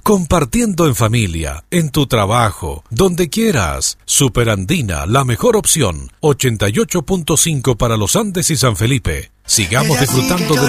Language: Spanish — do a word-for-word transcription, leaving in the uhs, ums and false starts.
Compartiendo en familia, en tu trabajo, donde quieras. Superandina, la mejor opción. ochenta y ocho punto cinco para los Andes y San Felipe. Sigamos disfrutando de